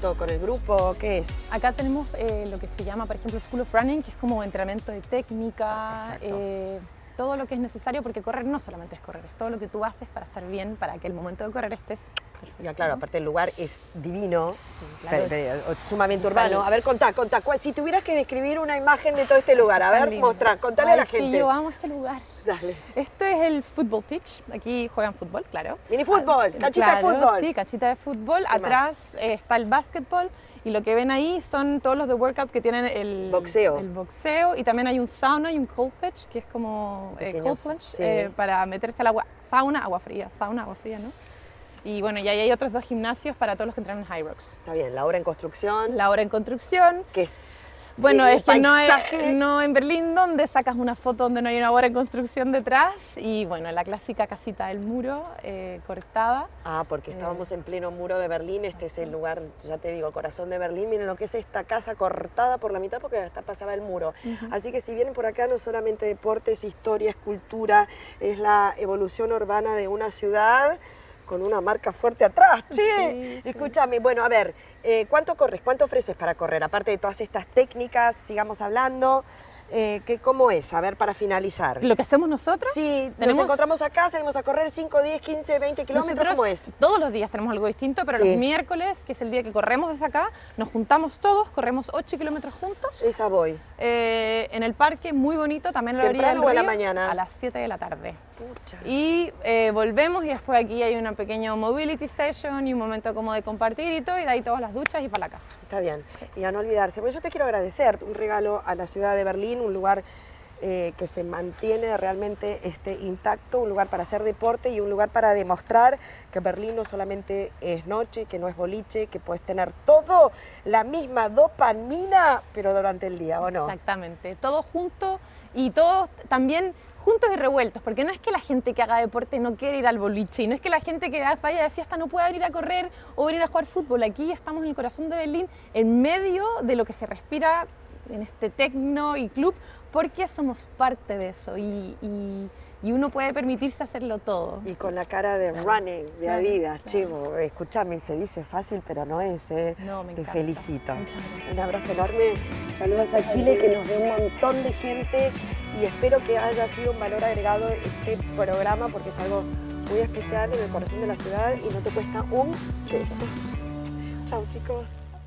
entrenamiento con el grupo? ¿Qué es? Acá tenemos lo que se llama, por ejemplo, School of Running, que es como entrenamiento de técnica, todo lo que es necesario, porque correr no solamente es correr, es todo lo que tú haces para estar bien, para que el momento de correr estés perfecto. Ya, claro, aparte el lugar es divino, Sí, claro. sumamente urbano. A ver, contá. Si tuvieras que describir una imagen de todo este lugar, a ver, contale a la gente. Yo amo este lugar. Dale. Este es el football pitch, aquí juegan fútbol, claro. Mini fútbol, canchita de fútbol. Sí, canchita de fútbol. Atrás está el básquetbol y lo que ven ahí son todos los de workout que tienen el boxeo y también hay un sauna y un cold pitch, que es como cold plunge, para meterse al agua, agua fría, ¿no? Y bueno, y ahí hay otros 2 gimnasios para todos los que entrenan en High Rocks. Está bien, la obra en construcción. La obra en construcción. Que bueno, es que no en Berlín, donde sacas una foto donde no hay una obra en construcción detrás, y bueno, la clásica casita del muro, cortada. Ah, porque estábamos en pleno muro de Berlín, este es el lugar, ya te digo, corazón de Berlín. Miren lo que es esta casa cortada por la mitad porque hasta pasaba el muro. Así que si vienen por acá, no solamente deportes, historia, escultura, es la evolución urbana de una ciudad con una marca fuerte atrás, sí. Escúchame, bueno, a ver, ¿cuánto corres? ¿Cuánto ofreces para correr? Aparte de todas estas técnicas, sigamos hablando, ¿cómo es? A ver, para finalizar. ¿Lo que hacemos nosotros? Sí, nos encontramos acá, salimos a correr 5, 10, 15, 20 kilómetros, ¿cómo es? Todos los días tenemos algo distinto, pero los miércoles, que es el día que corremos desde acá, nos juntamos todos, corremos 8 kilómetros juntos. Esa voy. En el parque, muy bonito, también a la orilla del río. ¿Temprano o a la mañana? A las 7 de la tarde. Pucha. Y volvemos y después aquí hay una pequeña mobility session y un momento como de compartir y todo, y de ahí todas las duchas y para la casa. Está bien, y a no olvidarse. Pues yo te quiero agradecer, un regalo a la ciudad de Berlín, un lugar que se mantiene realmente intacto, un lugar para hacer deporte y un lugar para demostrar que Berlín no solamente es noche, que no es boliche, que puedes tener todo, la misma dopamina, pero durante el día, ¿o no? Exactamente, todo junto y todos también juntos y revueltos, porque no es que la gente que haga deporte no quiere ir al boliche, y no es que la gente que vaya de fiesta no pueda venir a correr o venir a jugar fútbol. Aquí estamos en el corazón de Berlín, en medio de lo que se respira en este tecno y club, porque somos parte de eso y uno puede permitirse hacerlo todo. Y con la cara de running, de Adidas, chivo, escúchame, se dice fácil, pero no es, No, me te encanta. felicito. Muchas gracias. Un abrazo enorme, saludos a Chile, que nos ve un montón de gente y espero que haya sido un valor agregado este programa porque es algo muy especial en el corazón de la ciudad y no te cuesta un peso. Chao, chicos.